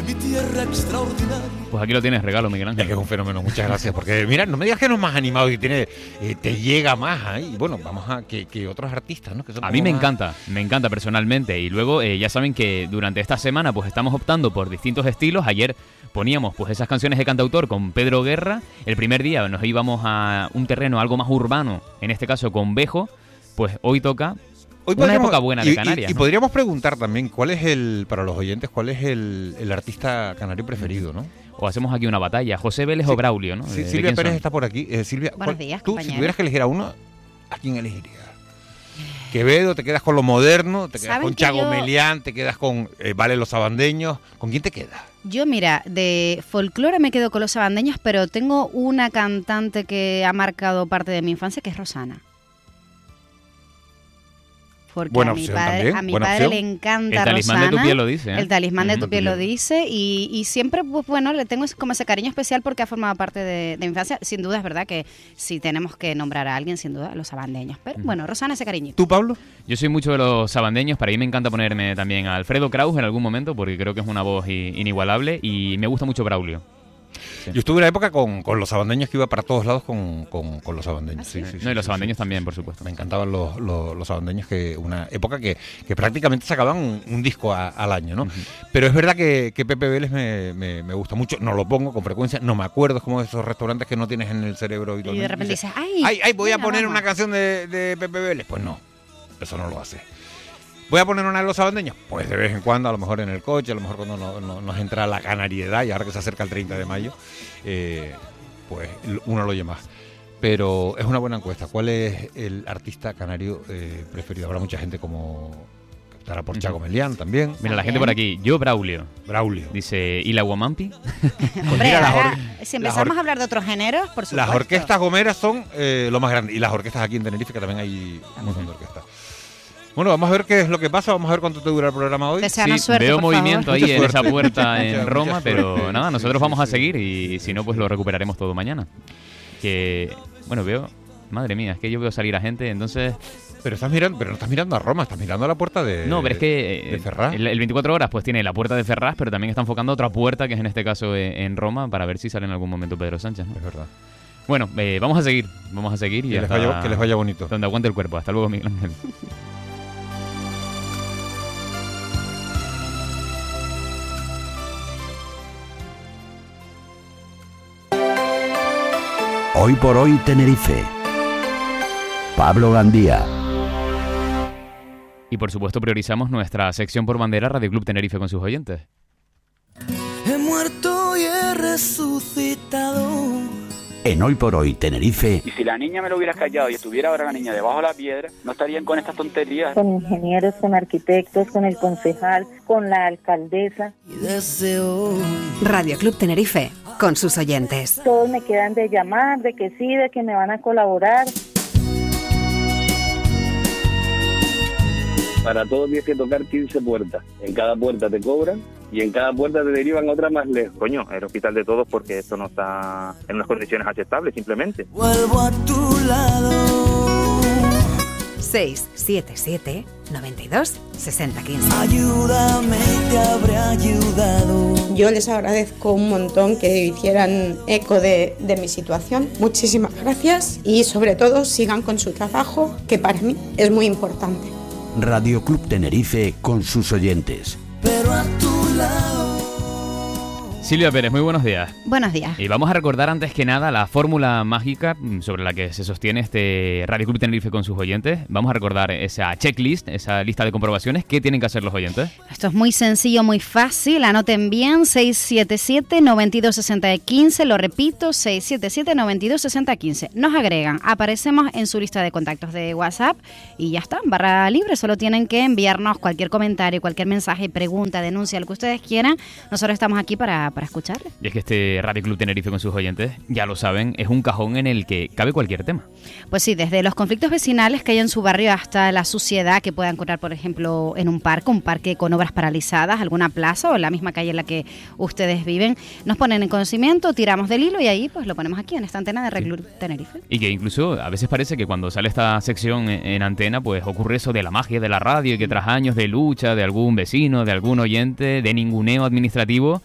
mi tierra extraordinaria. Pues aquí lo tienes, regalo, Miguel Ángel. Es que es un fenómeno, muchas gracias. Porque, mira, no me digas que no es más animado y tiene, te llega más ahí. Bueno, vamos a que otros artistas, ¿no? Que son A mí me más... encanta personalmente. Y luego ya saben que durante esta semana pues estamos optando por distintos estilos. Ayer poníamos pues esas canciones de cantautor con Pedro Guerra. El primer día nos íbamos a un terreno algo más urbano, en este caso con Bejo. Pues hoy toca una época buena de Canarias. Y podríamos preguntar también, para los oyentes, ¿cuál es el artista canario preferido, no? O hacemos aquí una batalla, José Vélez o Braulio, ¿no? Sí, Silvia Pérez está por aquí. Silvia, Buenos días, tú, compañero. si tuvieras que elegir a uno, ¿a quién elegirías? Quevedo, te quedas con lo moderno, te quedas con Chago Melián, te quedas con Vale los Sabandeños. ¿Con quién te quedas? Yo, mira, de folclore me quedo con los Sabandeños, pero tengo una cantante que ha marcado parte de mi infancia, que es Rosana. Porque Buena a mi opción padre, también, a mi buena padre opción. le encanta El talismán Rosana. de tu piel lo dice, ¿eh? El talismán de tu piel lo piel. dice. Y siempre, pues bueno, le tengo como ese cariño especial porque ha formado parte de mi infancia. Sin duda es verdad que si tenemos que nombrar a alguien, sin duda, los Sabandeños. Pero bueno, Rosana, ese cariñito. ¿Tú, Pablo? Yo soy mucho de los sabandeños, para mí me encanta ponerme también a Alfredo Kraus en algún momento, porque creo que es una voz inigualable, y me gusta mucho Braulio. Sí. Yo estuve en una época con los sabandeños que iba para todos lados con los sabandeños. Sí, sí, No, y los sí, sabandeños sí. también, por supuesto. Me encantaban los sabandeños, que una época que prácticamente sacaban un disco al año, ¿no? Uh-huh. Pero es verdad que Pepe Vélez me gusta mucho. No lo pongo con frecuencia, no me acuerdo. Es como esos restaurantes que no tienes en el cerebro. Y de repente dices, ay, voy a venga, poner vamos. una canción de Pepe Vélez. Pues no, eso no lo hace. ¿Voy a poner una de los sabandeños? Pues de vez en cuando, a lo mejor en el coche, a lo mejor cuando nos entra la canariedad, y ahora que se acerca el 30 de mayo, pues uno lo oye más. Pero es una buena encuesta. ¿Cuál es el artista canario preferido? Habrá mucha gente como que optará por Chago Melián también. Mira, la gente por aquí, yo Braulio. Braulio. Dice, ¿y la Guamampi? Hombre, mira, ahora, si empezamos a hablar de otros géneros, por supuesto. Las orquestas gomeras son lo más grande. Y las orquestas aquí en Tenerife, que también hay un montón de orquestas. Bueno, vamos a ver qué es lo que pasa, vamos a ver cuánto te dura el programa hoy. Deseanos suerte, veo por movimiento favor. ahí en Mucha esa puerta suerte. en Mucha Roma, suerte. pero nada, nosotros Sí, vamos a sí. seguir y si no, pues lo recuperaremos todo mañana. Que, bueno, veo, madre mía, es que yo veo salir a gente, entonces... Pero no estás mirando a Roma, estás mirando a la puerta de No, pero es que de Ferraz. el 24 horas pues tiene la puerta de Ferraz, pero también está enfocando otra puerta, que es en este caso en Roma, para ver si sale en algún momento Pedro Sánchez, ¿no? Es verdad. Bueno, vamos a seguir y Que hasta les vaya bonito. donde aguante el cuerpo. Hasta luego, Miguel Ángel. Hoy por hoy Tenerife. Pablo Gandía. Y por supuesto priorizamos nuestra sección por bandera Radio Club Tenerife con sus oyentes. He muerto y he resucitado. En Hoy por hoy Tenerife. Y si la niña me lo hubiera callado y estuviera ahora la niña debajo de la piedra, no estarían con estas tonterías. Con ingenieros, con arquitectos, con el concejal, con la alcaldesa. Y desde hoy Radio Club Tenerife, con sus oyentes. Todos me quedan de llamar, de que sí, de que me van a colaborar. Para todo tienes que tocar 15 puertas. En cada puerta te cobran y en cada puerta te derivan a otra más lejos. Coño, el hospital de todos porque esto no está en unas condiciones aceptables, simplemente. vuelvo a tu lado. 677 92 60 15. Ayúdame, te habré ayudado. Yo les agradezco un montón que hicieran eco de mi situación. Muchísimas gracias y sobre todo sigan con su trabajo, que para mí es muy importante. Radio Club Tenerife con sus oyentes. Pero a tu lado. Silvia Pérez, muy buenos días. Buenos días. Y vamos a recordar antes que nada la fórmula mágica sobre la que se sostiene este Radio Club Tenerife con sus oyentes. Vamos a recordar esa checklist, esa lista de comprobaciones que tienen que hacer los oyentes. Esto es muy sencillo, muy fácil. Anoten bien, 677-9260-15. Lo repito, 677-9260-15. Nos agregan, aparecemos en su lista de contactos de WhatsApp y ya está, barra libre. Solo tienen que enviarnos cualquier comentario, cualquier mensaje, pregunta, denuncia, lo que ustedes quieran. Nosotros estamos aquí para escucharles. Y es que este Radio Club Tenerife con sus oyentes, ya lo saben, es un cajón en el que cabe cualquier tema. Pues sí, desde los conflictos vecinales que hay en su barrio hasta la suciedad que pueda encontrar, por ejemplo, en un parque con obras paralizadas, alguna plaza o en la misma calle en la que ustedes viven, nos ponen en conocimiento, tiramos del hilo y ahí pues lo ponemos aquí en esta antena de Radio Club Tenerife. Y que incluso a veces parece que cuando sale esta sección en antena, pues ocurre eso de la magia de la radio y que tras años de lucha de algún vecino, de algún oyente, de ninguneo administrativo,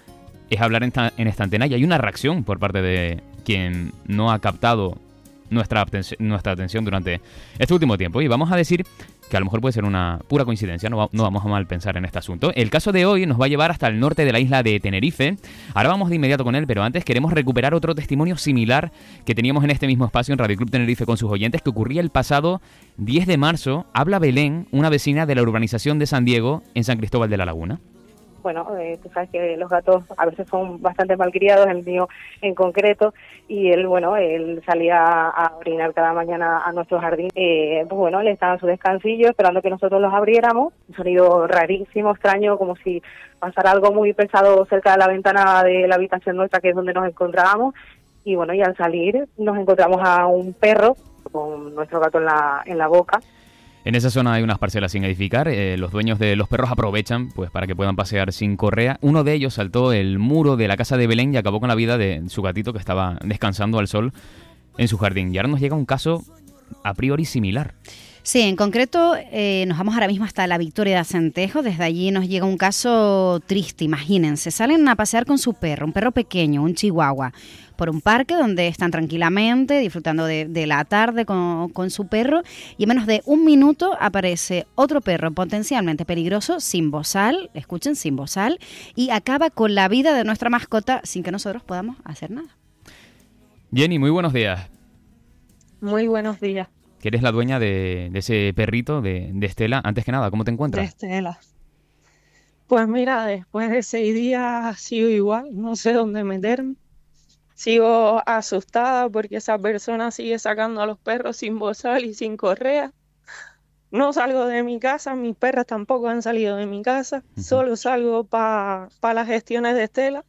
es hablar en esta antena y hay una reacción por parte de quien no ha captado nuestra atención durante este último tiempo. Y vamos a decir que a lo mejor puede ser una pura coincidencia, no vamos a mal pensar en este asunto. El caso de hoy nos va a llevar hasta el norte de la isla de Tenerife. Ahora vamos de inmediato con él, pero antes queremos recuperar otro testimonio similar que teníamos en este mismo espacio en Radio Club Tenerife con sus oyentes, que ocurría el pasado 10 de marzo. Habla Belén, una vecina de la urbanización de San Diego, en San Cristóbal de la Laguna. Bueno, tú sabes que los gatos a veces son bastante malcriados, el mío en concreto, y él salía a orinar cada mañana a nuestro jardín. Pues bueno, él estaba en su descansillo esperando que nosotros los abriéramos. Un sonido rarísimo, extraño, como si pasara algo muy pesado cerca de la ventana de la habitación nuestra, que es donde nos encontrábamos. Y bueno, y al salir nos encontramos a un perro con nuestro gato en la boca. En esa zona hay unas parcelas sin edificar. Los dueños de los perros aprovechan pues para que puedan pasear sin correa. Uno de ellos saltó el muro de la casa de Belén y acabó con la vida de su gatito, que estaba descansando al sol en su jardín. Y ahora nos llega un caso a priori similar. Sí, en concreto nos vamos ahora mismo hasta la Victoria de Acentejo. Desde allí nos llega un caso triste, imagínense. Salen a pasear con su perro, un perro pequeño, un chihuahua, por un parque donde están tranquilamente disfrutando de la tarde con su perro, y en menos de un minuto aparece otro perro potencialmente peligroso, sin bozal, escuchen, sin bozal, y acaba con la vida de nuestra mascota sin que nosotros podamos hacer nada. Jenny, muy buenos días. Muy buenos días. Que eres la dueña de ese perrito, de Estela. Antes que nada, ¿cómo te encuentras? De Estela. Pues mira, después de 6 días sigo igual, no sé dónde meterme. Sigo asustada porque esa persona sigue sacando a los perros sin bozal y sin correa. No salgo de mi casa, mis perras tampoco han salido de mi casa. Solo salgo para las gestiones de Estela.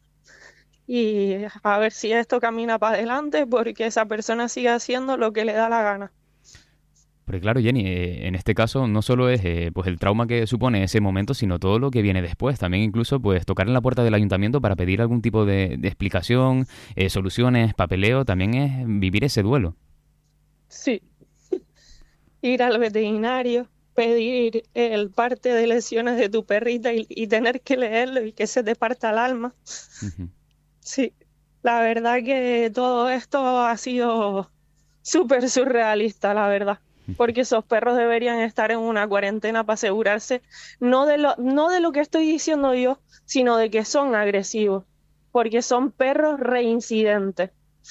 Y a ver si esto camina para adelante, porque esa persona sigue haciendo lo que le da la gana. Porque claro, Jenny, en este caso no solo es pues el trauma que supone ese momento, sino todo lo que viene después. También incluso pues tocar en la puerta del ayuntamiento para pedir algún tipo de explicación, soluciones, papeleo, también es vivir ese duelo. Sí. Ir al veterinario, pedir el parte de lesiones de tu perrita y tener que leerlo y que se te parta el alma. Uh-huh. Sí, la verdad que todo esto ha sido súper surrealista, la verdad. Porque esos perros deberían estar en una cuarentena para asegurarse no de lo que estoy diciendo yo, sino de que son agresivos, porque son perros reincidentes.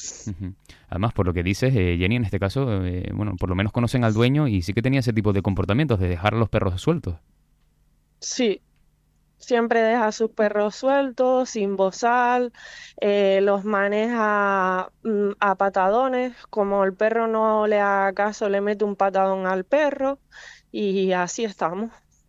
Además, por lo que dices, Jenny, en este caso, bueno, por lo menos conocen al dueño y sí que tenía ese tipo de comportamientos de dejar a los perros sueltos. Sí, siempre deja a sus perros sueltos, sin bozal, los maneja a patadones. Como el perro no le haga caso, le mete un patadón al perro y así estamos.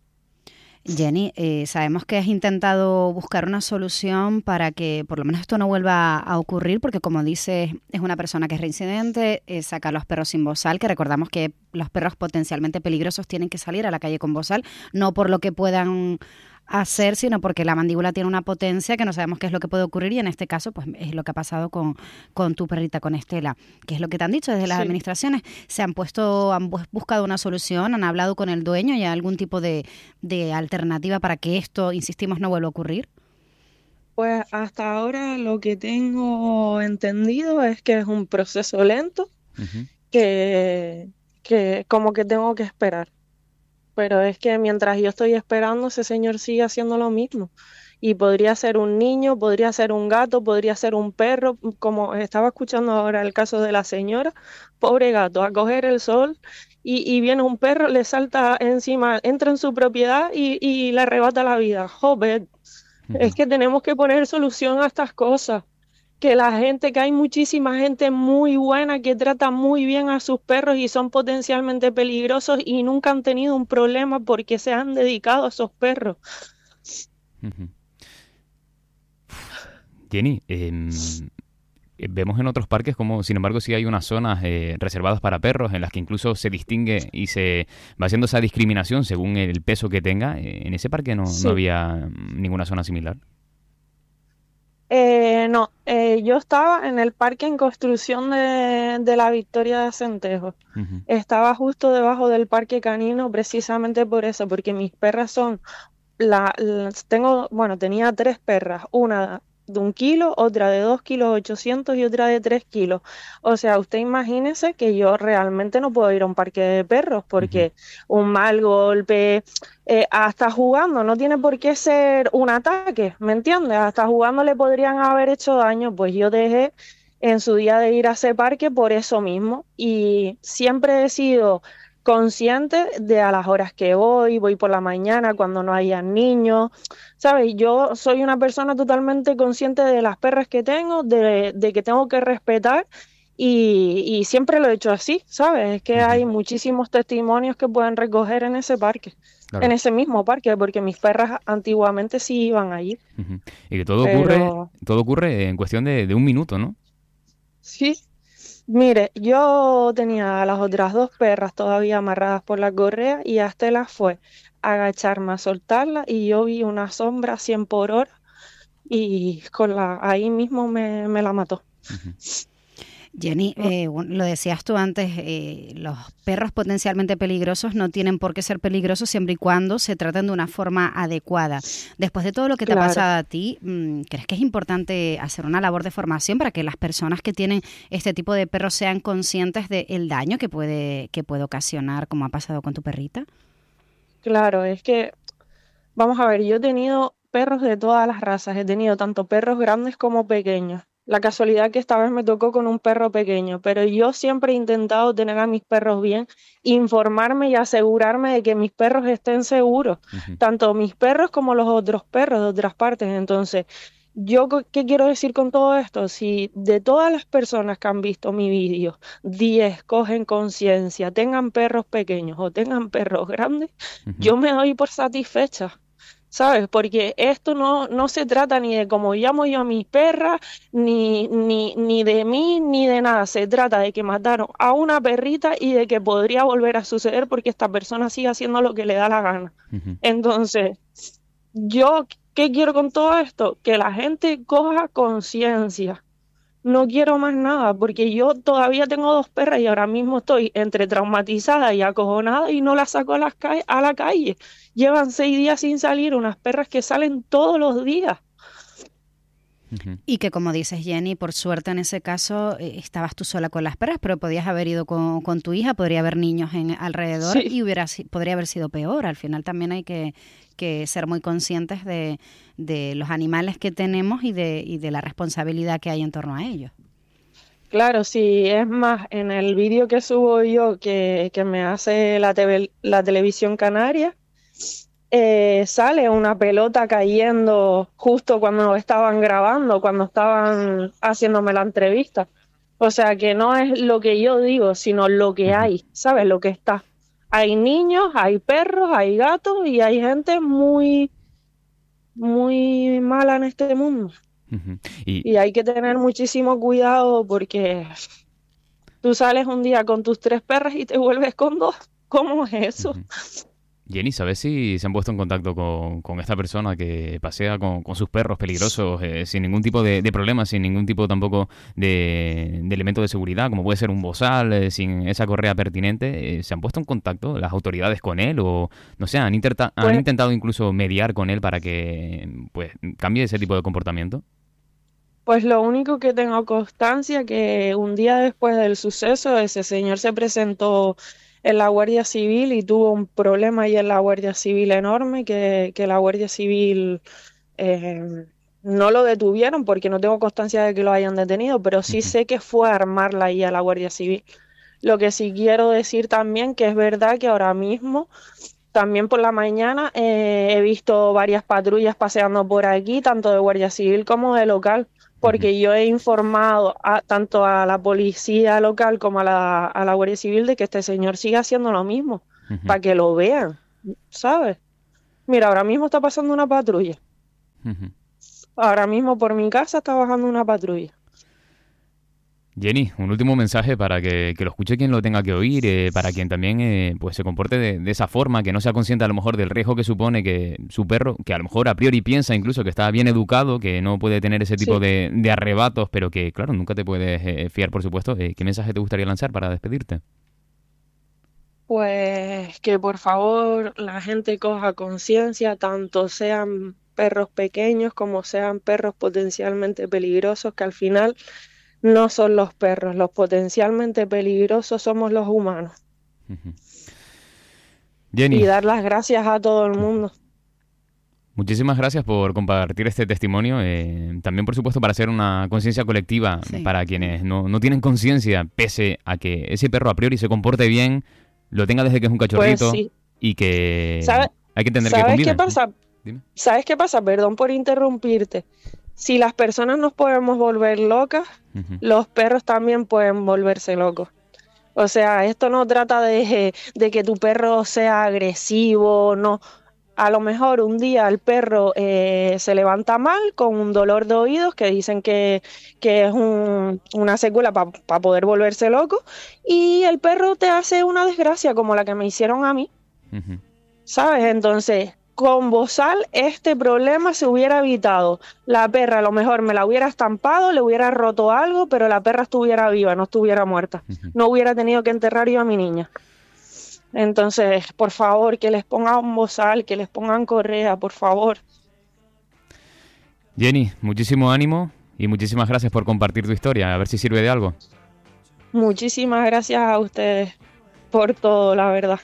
Jenny, sabemos que has intentado buscar una solución para que por lo menos esto no vuelva a ocurrir, porque como dices, es una persona que es reincidente, saca a los perros sin bozal, que recordamos que los perros potencialmente peligrosos tienen que salir a la calle con bozal, no por lo que puedan hacer, sino porque la mandíbula tiene una potencia que no sabemos qué es lo que puede ocurrir, y en este caso pues es lo que ha pasado con tu perrita, con Estela. ¿Qué es lo que te han dicho desde las administraciones? ¿Han buscado una solución? ¿Han hablado con el dueño? ¿Y algún tipo de alternativa para que esto, insistimos, no vuelva a ocurrir? Pues hasta ahora lo que tengo entendido es que es un proceso lento, uh-huh, que como que tengo que esperar. Pero es que mientras yo estoy esperando, ese señor sigue haciendo lo mismo. Y podría ser un niño, podría ser un gato, podría ser un perro. Como estaba escuchando ahora el caso de la señora, pobre gato, a coger el sol y viene un perro, le salta encima, entra en su propiedad y le arrebata la vida. Joder, es que tenemos que poner solución a estas cosas. Que hay muchísima gente muy buena que trata muy bien a sus perros y son potencialmente peligrosos y nunca han tenido un problema porque se han dedicado a esos perros. Uh-huh. Jenny, vemos en otros parques como, sin embargo, sí hay unas zonas reservadas para perros en las que incluso se distingue y se va haciendo esa discriminación según el peso que tenga. En ese parque no había ninguna zona similar. No, yo estaba en el parque en construcción de la Victoria de Acentejo. Uh-huh. Estaba justo debajo del parque canino precisamente por eso, porque mis perras son, tenía 3 perras, una de 1 kilo, otra de 2,8 kilos y otra de 3 kilos. O sea, usted imagínese que yo realmente no puedo ir a un parque de perros porque un mal golpe, hasta jugando, no tiene por qué ser un ataque, ¿me entiendes? Hasta jugando le podrían haber hecho daño, pues yo dejé en su día de ir a ese parque por eso mismo y siempre he sido consciente de a las horas que voy por la mañana cuando no haya niños, ¿sabes? Yo soy una persona totalmente consciente de las perras que tengo, de que tengo que respetar y siempre lo he hecho así, ¿sabes? Es que hay muchísimos testimonios que pueden recoger en ese parque, Claro. en ese mismo parque, porque mis perras antiguamente sí iban allí. Y que todo Pero- ocurre en cuestión de 1 minuto, ¿no? Sí. Mire, yo tenía a las otras 2 perras todavía amarradas por la correa y a Estela fue a agacharme a soltarla y yo vi una sombra 100 por hora y ahí mismo me la mató. Jenny, lo decías tú antes, los perros potencialmente peligrosos no tienen por qué ser peligrosos siempre y cuando se traten de una forma adecuada. Después de todo lo que te ha Claro. pasado a ti, ¿crees que es importante hacer una labor de formación para que las personas que tienen este tipo de perros sean conscientes del daño que puede ocasionar, como ha pasado con tu perrita? Claro, es que, vamos a ver, yo he tenido perros de todas las razas, he tenido tanto perros grandes como pequeños. La casualidad que esta vez me tocó con un perro pequeño, pero yo siempre he intentado tener a mis perros bien, informarme y asegurarme de que mis perros estén seguros, tanto mis perros como los otros perros de otras partes. Entonces, ¿qué quiero decir con todo esto? Si de todas las personas que han visto mi vídeo, 10 cogen conciencia, tengan perros pequeños o tengan perros grandes, yo me doy por satisfecha. ¿Sabes? Porque esto no se trata ni de cómo llamo yo a mis perras, ni de mí, ni de nada. Se trata de que mataron a una perrita y de que podría volver a suceder porque esta persona sigue haciendo lo que le da la gana. Entonces, ¿qué quiero con todo esto? Que la gente coja conciencia. No quiero más nada, porque yo todavía tengo 2 perras y ahora mismo estoy entre traumatizada y acojonada y no las saco a la calle. Llevan 6 días sin salir, unas perras que salen todos los días. Y que, como dices, Jenny, por suerte en ese caso estabas tú sola con las perras, pero podías haber ido con tu hija, podría haber niños alrededor Sí. y podría haber sido peor. Al final también hay que ser muy conscientes de los animales que tenemos y de la responsabilidad que hay en torno a ellos. Claro, sí, es más, en el vídeo que subo yo, que me hace la televisión canaria, sale una pelota cayendo justo cuando estaban grabando, cuando estaban haciéndome la entrevista. O sea, que no es lo que yo digo, sino lo que hay, ¿sabes? Lo que está. Hay niños, hay perros, hay gatos y hay gente muy, muy mala en este mundo. Y hay que tener muchísimo cuidado porque tú sales un día con tus 3 perras y te vuelves con 2. ¿Cómo es eso? Jenny, ¿sabes si se han puesto en contacto con esta persona que pasea con sus perros peligrosos sin ningún tipo de problema, sin ningún tipo tampoco de elemento de seguridad, como puede ser un bozal, sin esa correa pertinente? ¿Se han puesto en contacto las autoridades con él o, no sé, han intentado incluso mediar con él para que pues cambie ese tipo de comportamiento? Pues lo único que tengo constancia que un día después del suceso ese señor se presentó en la Guardia Civil y tuvo un problema ahí en la Guardia Civil enorme que la Guardia Civil no lo detuvieron porque no tengo constancia de que lo hayan detenido, pero sí sé que fue a armarla ahí a la Guardia Civil. Lo que sí quiero decir también que es verdad que ahora mismo, también por la mañana, he visto varias patrullas paseando por aquí, tanto de Guardia Civil como de local, porque yo he informado tanto a la policía local como a la Guardia Civil de que este señor sigue haciendo lo mismo, para que lo vean, ¿sabes? Mira, ahora mismo está pasando una patrulla. Ahora mismo por mi casa está bajando una patrulla. Jenny, un último mensaje para que lo escuche quien lo tenga que oír, para quien también pues se comporte de esa forma, que no sea consciente a lo mejor del riesgo que supone que su perro, que a lo mejor a priori piensa incluso que está bien educado, que no puede tener ese tipo de arrebatos, pero que claro, nunca te puedes fiar, por supuesto. ¿Qué mensaje te gustaría lanzar para despedirte? Pues que por favor la gente coja conciencia, tanto sean perros pequeños como sean perros potencialmente peligrosos, que al final no son los perros, los potencialmente peligrosos somos los humanos. Jenny, Y dar las gracias a todo el mundo. muchísimas gracias por compartir este testimonio. También, por supuesto, para hacer una conciencia colectiva para quienes no tienen conciencia, pese a que ese perro a priori se comporte bien, lo tenga desde que es un cachorrito, Pues sí. y que hay que entender que ¿Sabes conviven. qué pasa? Dime. ¿Sabes qué pasa? Perdón por interrumpirte. Si las personas nos podemos volver locas, los perros también pueden volverse locos. O sea, esto no trata de que tu perro sea agresivo, no. A lo mejor un día el perro se levanta mal con un dolor de oídos que dicen que es una secuela para poder volverse loco, y el perro te hace una desgracia como la que me hicieron a mí, ¿sabes? Entonces, con Bozal este problema se hubiera evitado. La perra a lo mejor me la hubiera estampado, le hubiera roto algo, pero la perra estuviera viva, no estuviera muerta. No hubiera tenido que enterrar yo a mi niña. Entonces, por favor, que les pongan Bozal, que les pongan correa, por favor. Jenny, muchísimo ánimo y muchísimas gracias por compartir tu historia. A ver si sirve de algo. Muchísimas gracias a ustedes por todo, la verdad.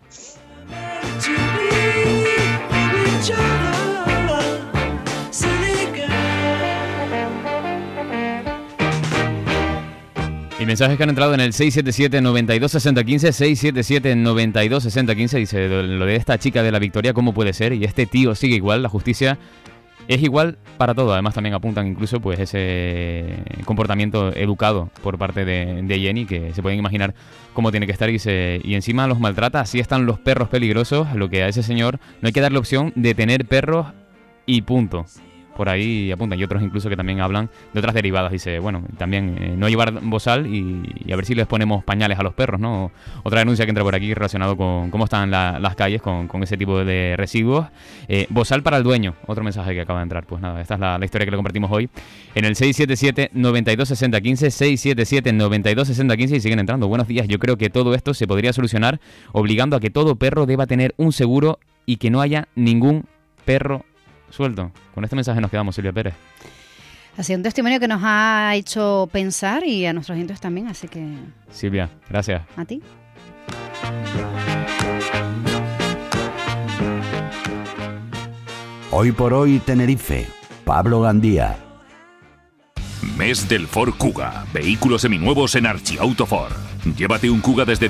Y mensajes que han entrado en el 677-926015, 677-926015, dice lo de esta chica de la Victoria, ¿cómo puede ser? Y este tío sigue igual, la justicia es igual para todo. Además también apuntan incluso pues ese comportamiento educado por parte de Jenny, que se pueden imaginar cómo tiene que estar, y encima los maltrata. Así están los perros peligrosos, lo que a ese señor no hay que darle opción de tener perros y punto. Por ahí apuntan, y otros incluso que también hablan de otras derivadas. Dice, bueno, también no llevar Bozal y a ver si les ponemos pañales a los perros, ¿no? Otra denuncia que entra por aquí relacionado con cómo están las calles con ese tipo de residuos. Bozal para el dueño, otro mensaje que acaba de entrar. Pues nada, esta es la historia que le compartimos hoy en el 677-926015, 677-926015, y siguen entrando. Buenos días, yo creo que todo esto se podría solucionar obligando a que todo perro deba tener un seguro y que no haya ningún perro suelto. Con este mensaje nos quedamos, Silvia Pérez. Ha sido un testimonio que nos ha hecho pensar, y a nuestros oyentes también, así que... Silvia, gracias. A ti. Hoy por hoy Tenerife. Pablo Gandía. Mes del Ford Kuga. Vehículos seminuevos en Archiauto Ford. Llévate un Kuga desde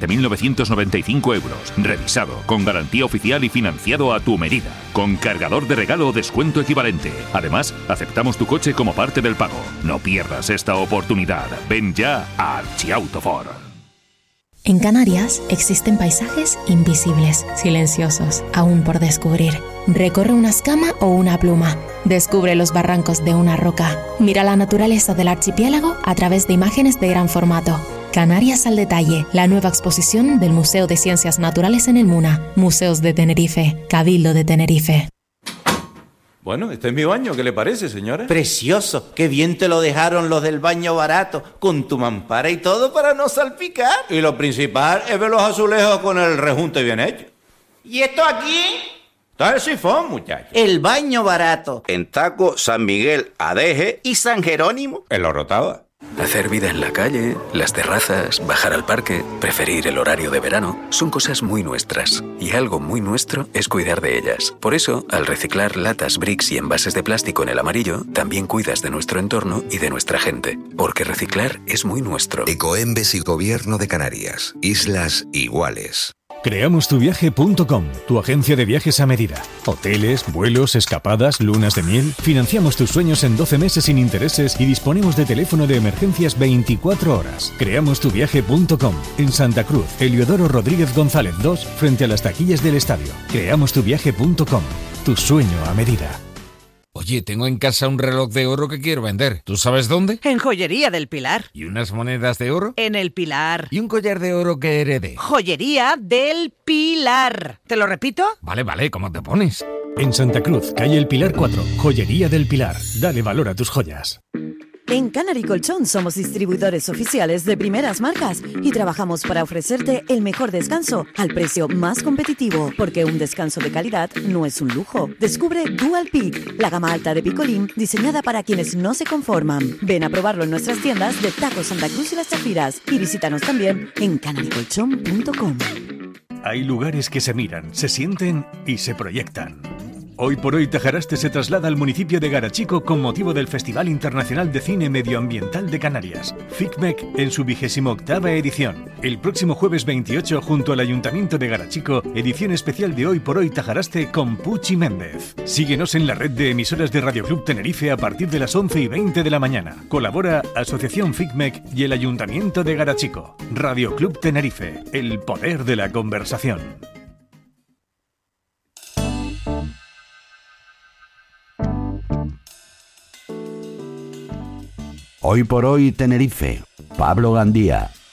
17.995 euros. Revisado, con garantía oficial y financiado a tu medida. Con cargador de regalo o descuento equivalente. Además, aceptamos tu coche como parte del pago. No pierdas esta oportunidad. Ven ya a Archiauto Ford. En Canarias existen paisajes invisibles, silenciosos, aún por descubrir. Recorre una escama o una pluma. Descubre los barrancos de una roca. Mira la naturaleza del archipiélago a través de imágenes de gran formato. Canarias al detalle, la nueva exposición del Museo de Ciencias Naturales en el MUNA. Museos de Tenerife, Cabildo de Tenerife. Bueno, este es mi baño, ¿qué le parece, señora? Precioso, qué bien te lo dejaron los del baño barato, con tu mampara y todo para no salpicar. Y lo principal es ver los azulejos con el rejunte bien hecho. ¿Y esto aquí? Está el sifón, muchacho. El baño barato. En Taco, San Miguel, Adeje ¿Y San Jerónimo? en Lo Rotava. Hacer vida en la calle, las terrazas, bajar al parque, preferir el horario de verano, son cosas muy nuestras. Y algo muy nuestro es cuidar de ellas. Por eso, al reciclar latas, bricks y envases de plástico en el amarillo, también cuidas de nuestro entorno y de nuestra gente. Porque reciclar es muy nuestro. Ecoembes y Gobierno de Canarias. Islas iguales. Creamostuviaje.com, tu agencia de viajes a medida. Hoteles, vuelos, escapadas, lunas de miel. Financiamos tus sueños en 12 meses sin intereses y disponemos de teléfono de emergencias 24 horas. Creamostuviaje.com, en Santa Cruz, Heliodoro Rodríguez González 2, frente a las taquillas del estadio. Creamostuviaje.com, tu sueño a medida. Oye, tengo en casa un reloj de oro que quiero vender. ¿Tú sabes dónde? En Joyería del Pilar. ¿Y unas monedas de oro? En el Pilar. ¿Y un collar de oro que heredé? Joyería del Pilar. ¿Te lo repito? Vale, ¿cómo te pones? En Santa Cruz, calle El Pilar 4, Joyería del Pilar. Dale valor a tus joyas. En Canary Colchón somos distribuidores oficiales de primeras marcas y trabajamos para ofrecerte el mejor descanso al precio más competitivo, porque un descanso de calidad no es un lujo. Descubre Dual Peak, la gama alta de picolín diseñada para quienes no se conforman. Ven a probarlo en nuestras tiendas de Taco Santa Cruz y Las Chafiras y visítanos también en canarycolchón.com. Hay lugares que se miran, se sienten y se proyectan. Hoy por hoy Tajaraste se traslada al municipio de Garachico con motivo del Festival Internacional de Cine Medioambiental de Canarias, FICMEC, en su 28ª edición. El próximo jueves 28, junto al Ayuntamiento de Garachico, edición especial de Hoy por hoy Tajaraste con Puchi Méndez. Síguenos en la red de emisoras de Radio Club Tenerife a partir de las 11:20 de la mañana. Colabora Asociación FICMEC y el Ayuntamiento de Garachico. Radio Club Tenerife, el poder de la conversación. Hoy por hoy Tenerife, Pablo Gandía.